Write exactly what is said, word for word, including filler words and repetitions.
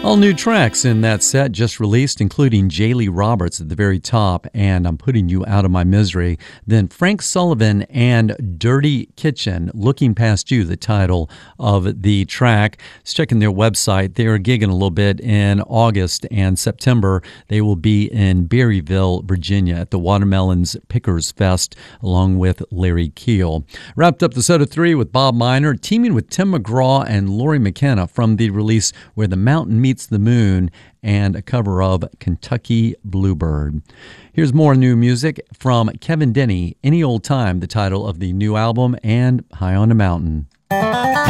All new tracks in that set just released, including Jaylee Roberts at the very top, and I'm Putting You Out of My Misery. Then Frank Sullivan and Dirty Kitchen, Looking Past You, the title of the track. Let's check in their website. They are gigging a little bit in August and September. They will be in Berryville, Virginia at the Watermelons Pickers Fest along with Larry Keel. Wrapped up the set of three with Bob Miner teaming with Tim McGraw and Lori McKenna from the release Where the Mountain Meets the Moon and a cover of Kentucky Bluebird. Here's more new music from Kevin Denny, Any Old Time, the title of the new album, and High on a Mountain.